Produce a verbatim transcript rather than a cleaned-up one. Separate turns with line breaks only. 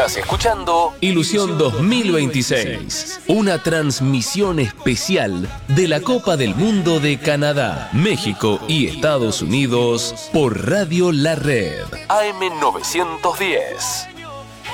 Estás escuchando
Ilusión dos mil veintiséis, una transmisión especial de la Copa del Mundo de Canadá, México y Estados Unidos por Radio La Red.
A M novecientos diez.